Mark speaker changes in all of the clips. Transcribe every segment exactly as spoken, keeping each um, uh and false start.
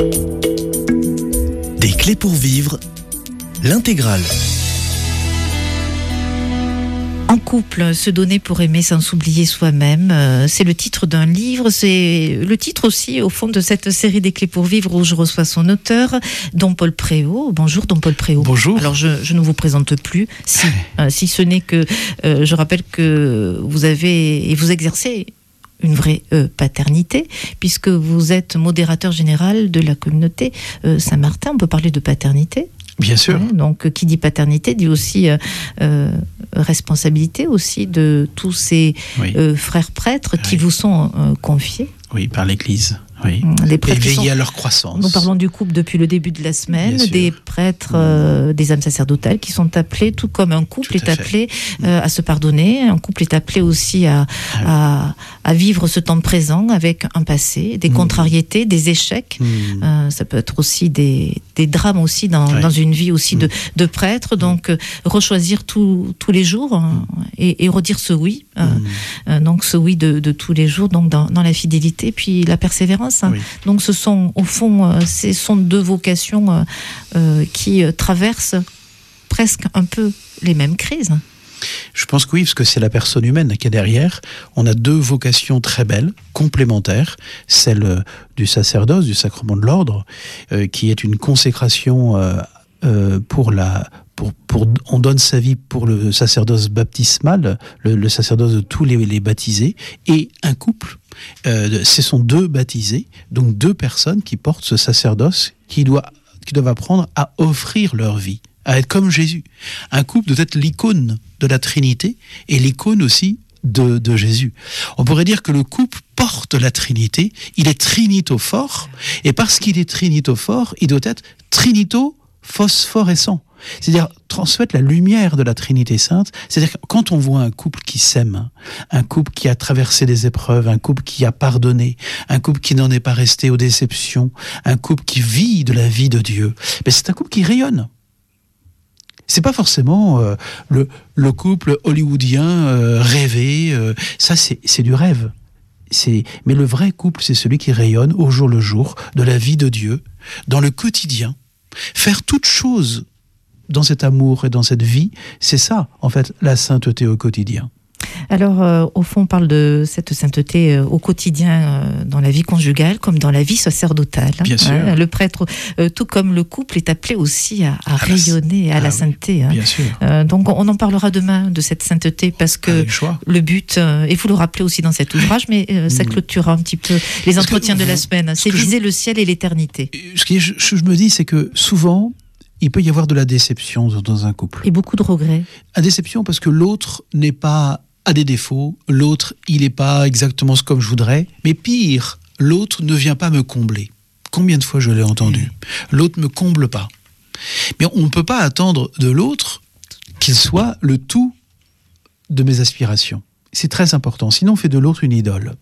Speaker 1: Des clés pour vivre, l'intégrale.
Speaker 2: En couple, se donner pour aimer sans s'oublier soi-même, euh, c'est le titre d'un livre, c'est le titre aussi au fond de cette série des clés pour vivre où je reçois son auteur, Don Paul Préau. Bonjour Don Paul Préau.
Speaker 3: Bonjour.
Speaker 2: Alors je, je ne vous présente plus, si, euh, si ce n'est que euh, je rappelle que vous avez et vous exercez une vraie euh, paternité, puisque vous êtes modérateur général de la communauté euh, Saint-Martin. On peut parler de paternité.
Speaker 3: Bien sûr.
Speaker 2: Ouais, donc, qui dit paternité dit aussi euh, euh, responsabilité aussi de tous ces oui. euh, frères prêtres oui. qui vous sont euh, confiés.
Speaker 3: Oui, par l'Église. Oui.
Speaker 2: Les prêtres
Speaker 3: et veiller
Speaker 2: sont...
Speaker 3: à leur croissance.
Speaker 2: Nous parlons du couple depuis le début de la semaine, des prêtres, euh, des âmes sacerdotales qui sont appelés, tout comme un couple est appelé euh, à se pardonner, un couple est appelé aussi à, ah, à, à vivre ce temps présent avec un passé, des mmh. contrariétés, des échecs. Mmh. Euh, ça peut être aussi des, des drames aussi dans, ouais. dans une vie aussi mmh. de, de prêtre. Donc euh, rechoisir tout, tous les jours hein, et, et redire ce oui. Euh, mmh. euh, donc ce oui de, de tous les jours, donc dans, dans la fidélité, puis la persévérance. Oui. Donc ce sont au fond euh, ce sont deux vocations euh, euh, qui euh, traversent presque un peu les mêmes crises.
Speaker 3: Je pense que oui, parce que c'est la personne humaine qui est derrière. On a deux vocations très belles, complémentaires. Celle du sacerdoce, du sacrement de l'ordre, euh, qui est une consécration euh, euh, pour la... Pour, pour, on donne sa vie pour le sacerdoce baptismal, le, le sacerdoce de tous les, les baptisés, et un couple, euh, ce sont deux baptisés, donc deux personnes qui portent ce sacerdoce, qui, doit, qui doivent apprendre à offrir leur vie, à être comme Jésus. Un couple doit être l'icône de la Trinité, et l'icône aussi de, de Jésus. On pourrait dire que le couple porte la Trinité, il est trinitophore, et parce qu'il est trinitophore, il doit être trinitophosphorescent. C'est-à-dire transmettre la lumière de la Trinité Sainte. C'est-à-dire que quand on voit un couple qui s'aime, un couple qui a traversé des épreuves, un couple qui a pardonné, un couple qui n'en est pas resté aux déceptions, un couple qui vit de la vie de Dieu, ben c'est un couple qui rayonne. C'est pas forcément euh, le, le couple hollywoodien euh, rêvé. Euh, ça, c'est, c'est du rêve. C'est, mais le vrai couple, c'est celui qui rayonne au jour le jour de la vie de Dieu, dans le quotidien. Faire toute chose dans cet amour et dans cette vie, c'est ça, en fait, la sainteté au quotidien.
Speaker 2: Alors, euh, au fond, on parle de cette sainteté euh, au quotidien, euh, dans la vie conjugale, comme dans la vie sacerdotale.
Speaker 3: Bien sûr.
Speaker 2: Hein, le prêtre, euh, tout comme le couple, est appelé aussi à, à ah rayonner la... à ah la oui. sainteté. Hein.
Speaker 3: Bien sûr.
Speaker 2: Euh, donc, on en parlera demain de cette sainteté, parce que le but, euh, et vous le rappelez aussi dans cet ouvrage, mais euh, ça clôturera un petit peu les parce entretiens que, de la semaine, c'est viser je... le ciel et l'éternité.
Speaker 3: Ce que je, je me dis, c'est que souvent, il peut y avoir de la déception dans un couple.
Speaker 2: Et beaucoup de regrets.
Speaker 3: La déception parce que l'autre n'est pas a des défauts, l'autre, il n'est pas exactement ce comme je voudrais, mais pire, l'autre ne vient pas me combler. Combien de fois je l'ai entendu ? L'autre ne me comble pas. Mais on ne peut pas attendre de l'autre qu'il soit le tout de mes aspirations. C'est très important, sinon on fait de l'autre une idole.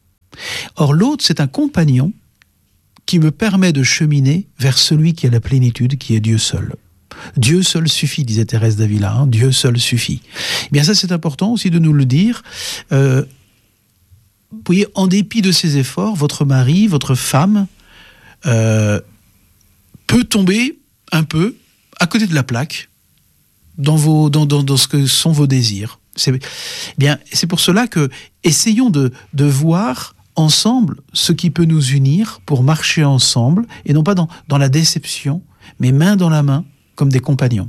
Speaker 3: Or l'autre, c'est un compagnon qui me permet de cheminer vers celui qui a la plénitude, qui est Dieu seul. Dieu seul suffit, disait Thérèse d'Avila, hein, Dieu seul suffit. Eh bien ça, c'est important aussi de nous le dire. Euh, vous voyez, en dépit de ses efforts, votre mari, votre femme, euh, peut tomber un peu à côté de la plaque dans, vos, dans, dans, dans ce que sont vos désirs. C'est, eh bien, c'est pour cela que essayons de, de voir ensemble ce qui peut nous unir pour marcher ensemble, et non pas dans, dans la déception, mais main dans la main, comme des compagnons.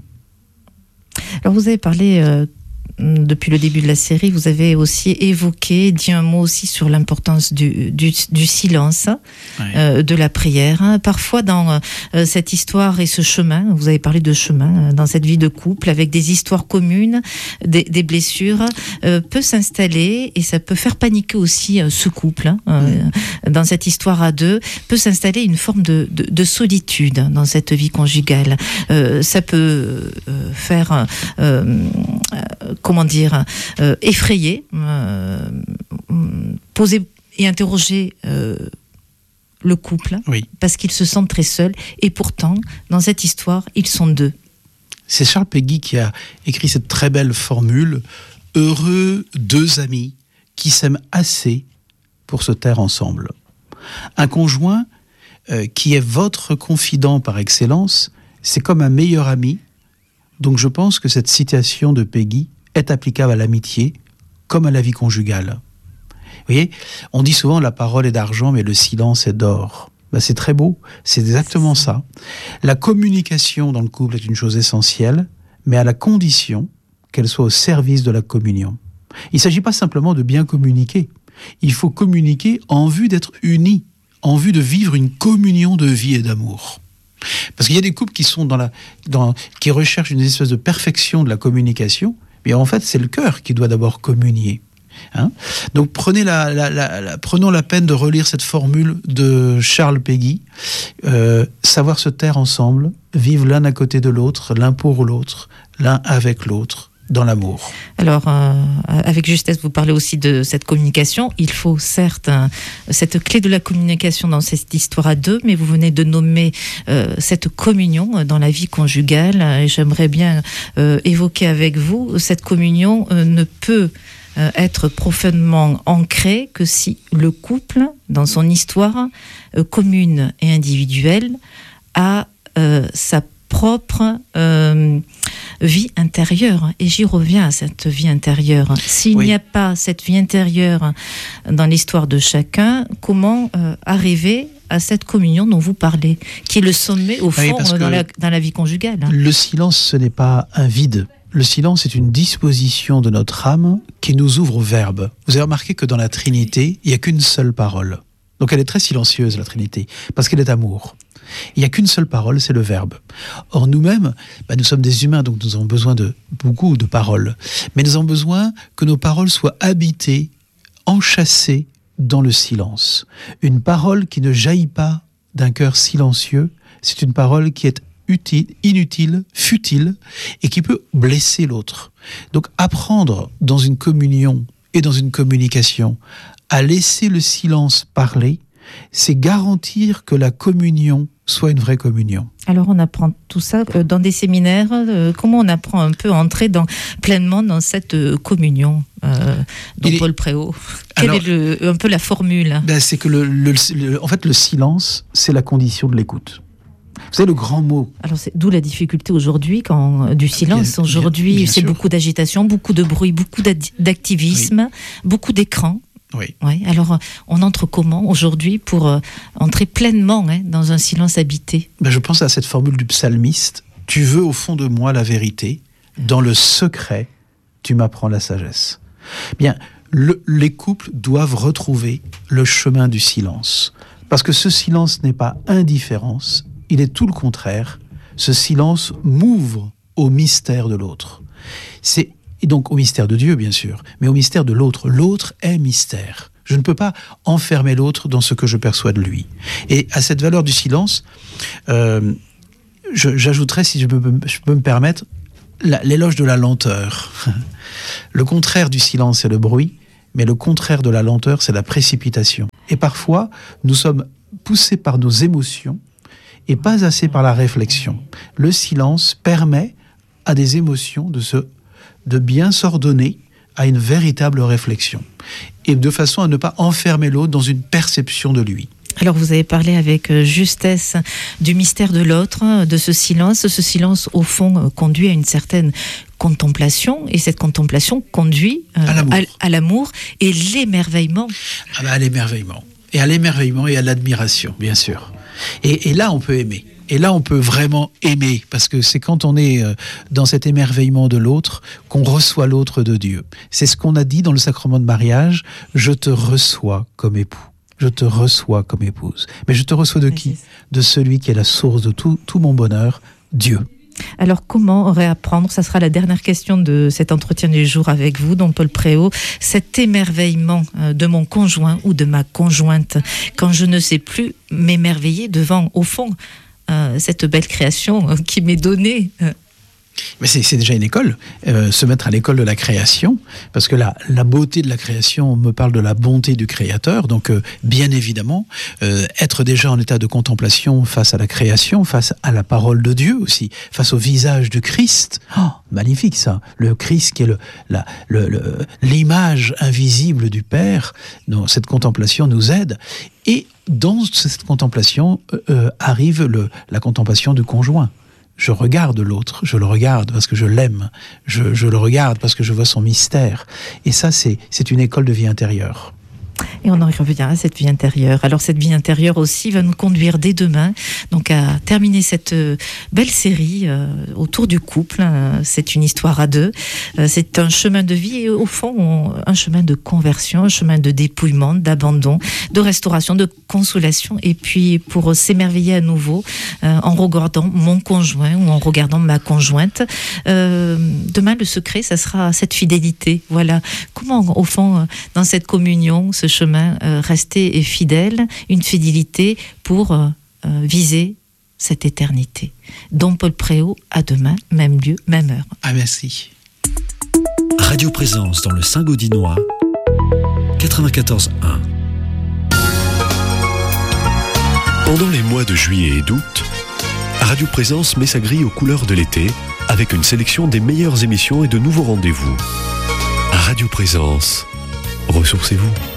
Speaker 2: Alors vous avez parlé, euh, depuis le début de la série, vous avez aussi évoqué, dit un mot aussi sur l'importance du, du, du silence, oui. euh, de la prière. Hein. Parfois dans euh, cette histoire et ce chemin, vous avez parlé de chemin, euh, dans cette vie de couple, avec des histoires communes, des, des blessures, euh, peut s'installer, et ça peut faire paniquer aussi euh, ce couple, hein, euh, mmh. dans cette histoire à deux, peut s'installer une forme de, de, de solitude dans cette vie conjugale. Euh, ça peut euh, faire... Euh, euh, comment dire, euh, effrayer, euh, poser et interroger euh, le couple,
Speaker 3: oui.
Speaker 2: parce qu'ils se sentent très seuls, et pourtant, dans cette histoire, ils sont deux.
Speaker 3: C'est Charles Péguy qui a écrit cette très belle formule « Heureux deux amis qui s'aiment assez pour se taire ensemble ». Un conjoint euh, qui est votre confident par excellence, c'est comme un meilleur ami. Donc je pense que cette citation de Peggy est applicable à l'amitié comme à la vie conjugale. Vous voyez, on dit souvent la parole est d'argent, mais le silence est d'or. Ben, c'est très beau, c'est exactement ça. La communication dans le couple est une chose essentielle, mais à la condition qu'elle soit au service de la communion. Il ne s'agit pas simplement de bien communiquer. Il faut communiquer en vue d'être unis, en vue de vivre une communion de vie et d'amour. Parce qu'il y a des couples qui sont dans la, dans, qui recherchent une espèce de perfection de la communication, mais en fait, c'est le cœur qui doit d'abord communier. Hein? Donc prenez la, la, la, la, prenons la peine de relire cette formule de Charles Péguy, euh, savoir se taire ensemble, vivre l'un à côté de l'autre, l'un pour l'autre, l'un avec l'autre, dans l'amour.
Speaker 2: Alors, euh, avec justesse, vous parlez aussi de cette communication. Il faut certes hein, cette clé de la communication dans cette histoire à deux, mais vous venez de nommer euh, cette communion dans la vie conjugale. Et j'aimerais bien euh, évoquer avec vous, cette communion euh, ne peut euh, être profondément ancrée que si le couple, dans son histoire euh, commune et individuelle, a euh, sa propre euh, vie intérieure. Et j'y reviens à cette vie intérieure. S'il oui. n'y a pas cette vie intérieure dans l'histoire de chacun, comment euh, arriver à cette communion dont vous parlez, qui est le sommet, au fond, oui, dans, la, dans la vie conjugale. Hein.
Speaker 3: Le silence, ce n'est pas un vide. Le silence est une disposition de notre âme qui nous ouvre au verbe. Vous avez remarqué que dans la Trinité, il n'y a qu'une seule parole. Donc elle est très silencieuse, la Trinité, parce qu'elle est amour. Il n'y a qu'une seule parole, c'est le verbe. Or nous-mêmes, bah, nous sommes des humains, donc nous avons besoin de beaucoup de paroles. Mais nous avons besoin que nos paroles soient habitées, enchâssées dans le silence. Une parole qui ne jaillit pas d'un cœur silencieux, c'est une parole qui est utile, inutile, futile, et qui peut blesser l'autre. Donc apprendre dans une communion et dans une communication à laisser le silence parler, c'est garantir que la communion soit une vraie communion.
Speaker 2: Alors on apprend tout ça dans des séminaires. Euh, comment on apprend un peu à entrer dans, pleinement dans cette euh, communion euh, dont Paul Préau. Quelle alors, est le, un peu la formule?
Speaker 3: Ben c'est que le, le, le, en fait le silence, c'est la condition de l'écoute. Vous savez, le grand mot.
Speaker 2: Alors, c'est d'où la difficulté aujourd'hui, quand du silence. Bien, aujourd'hui, bien, bien c'est sûr. Beaucoup d'agitation, beaucoup de bruit, beaucoup d'activisme, oui. beaucoup d'écran.
Speaker 3: Oui.
Speaker 2: Oui. Alors, on entre comment aujourd'hui pour euh, entrer pleinement hein, dans un silence habité?
Speaker 3: Ben, je pense à cette formule du psalmiste. Tu veux au fond de moi la vérité, dans le secret, tu m'apprends la sagesse. Bien, le, les couples doivent retrouver le chemin du silence. Parce que ce silence n'est pas indifférence, il est tout le contraire. Ce silence m'ouvre au mystère de l'autre. C'est Et donc au mystère de Dieu, bien sûr, mais au mystère de l'autre. L'autre est mystère. Je ne peux pas enfermer l'autre dans ce que je perçois de lui. Et à cette valeur du silence, euh, je, j'ajouterais, si je peux, je peux me permettre, la, l'éloge de la lenteur. Le contraire du silence, c'est le bruit, mais le contraire de la lenteur, c'est la précipitation. Et parfois, nous sommes poussés par nos émotions et pas assez par la réflexion. Le silence permet à des émotions de se de bien s'ordonner à une véritable réflexion, et de façon à ne pas enfermer l'autre dans une perception de lui.
Speaker 2: Alors vous avez parlé avec justesse du mystère de l'autre, de ce silence. Ce silence, au fond, conduit à une certaine contemplation, et cette contemplation conduit euh, à, l'amour. À, à l'amour et l'émerveillement.
Speaker 3: Ah bah, à l'émerveillement. Et à l'émerveillement et à l'admiration, bien sûr. Et, et là, on peut aimer. Et là, on peut vraiment aimer, parce que c'est quand on est dans cet émerveillement de l'autre qu'on reçoit l'autre de Dieu. C'est ce qu'on a dit dans le sacrement de mariage, je te reçois comme époux, je te reçois comme épouse. Mais je te reçois de qui? De celui qui est la source de tout, tout mon bonheur, Dieu.
Speaker 2: Alors comment réapprendre, ça sera la dernière question de cet entretien du jour avec vous, don Paul Préau, cet émerveillement de mon conjoint ou de ma conjointe, quand je ne sais plus m'émerveiller devant, au fond, Euh, cette belle création euh, qui m'est donnée.
Speaker 3: Mais c'est, c'est déjà une école, euh, se mettre à l'école de la création, parce que la, la beauté de la création me parle de la bonté du Créateur, donc euh, bien évidemment, euh, être déjà en état de contemplation face à la création, face à la parole de Dieu aussi, face au visage du Christ. Oh, magnifique ça, le Christ qui est le, la, le, le, l'image invisible du Père. Donc, cette contemplation nous aide, et dans cette contemplation euh, arrive le, la contemplation du conjoint. Je regarde l'autre, je le regarde parce que je l'aime, je, je le regarde parce que je vois son mystère. Et ça, c'est, c'est une école de vie intérieure.
Speaker 2: Et on en revient à cette vie intérieure. Alors cette vie intérieure aussi va nous conduire dès demain donc à terminer cette belle série euh, autour du couple. C'est une histoire à deux. Euh, c'est un chemin de vie et au fond on, un chemin de conversion, un chemin de dépouillement, d'abandon, de restauration, de consolation. Et puis pour s'émerveiller à nouveau euh, en regardant mon conjoint ou en regardant ma conjointe. Euh, demain le secret, ça sera cette fidélité. Voilà. Comment au fond dans cette communion, ce chemin, euh, rester fidèle, une fidélité pour euh, euh, viser cette éternité. Dom Paul Préau, à demain, même lieu, même heure.
Speaker 3: Ah, merci.
Speaker 1: Radio Présence dans le Saint-Gaudinois, quatre-vingt-quatorze un.
Speaker 4: Pendant les mois de juillet et d'août, Radio Présence met sa grille aux couleurs de l'été avec une sélection des meilleures émissions et de nouveaux rendez-vous. Radio Présence, ressourcez-vous.